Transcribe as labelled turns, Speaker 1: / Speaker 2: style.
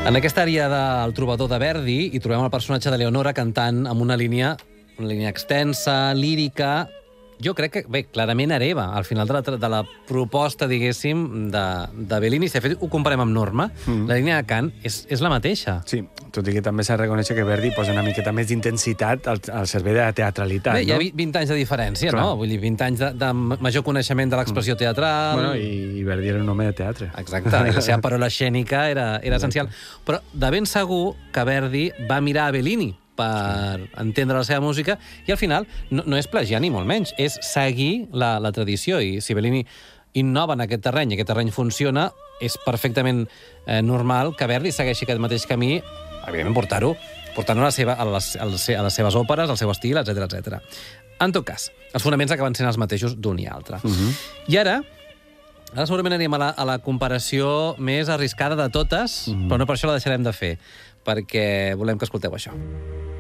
Speaker 1: En aquesta àrea del trobador de Verdi hi trobem el personatge de Leonora cantant amb una línia extensa, lírica. Jo crec que, bé, clarament hereva al final de la proposta, diguéssim, de Bellini. Si de fet ho comparem amb Norma, la línia de cant és la mateixa.
Speaker 2: Sí, tot i que també s'ha de reconèixer que Verdi posa una miqueta més d'intensitat al servei de la teatralitat.
Speaker 1: Bé, hi ha 20 anys de diferència, no? Vull dir, 20 anys de major coneixement de l'expressió teatral...
Speaker 2: Bueno, i Verdi era un home de teatre.
Speaker 1: Exacte, i la seva parola escènica era essencial. Però de ben segur que Verdi va mirar a Bellini per entendre la seva música, i al final no és plagiar ni molt menys, és seguir la tradició. I si Bellini innova en aquest terreny i aquest terreny funciona, és perfectament normal que Verdi segueixi aquest mateix camí, evidentment portant-ho a les seves òperes, al seu estil, etc. En tot cas, els fonaments acaben sent els mateixos d'un i altre. I ara segurament anirem a la comparació més arriscada de totes, però no per això la deixarem de fer, perquè volem que escolteu això.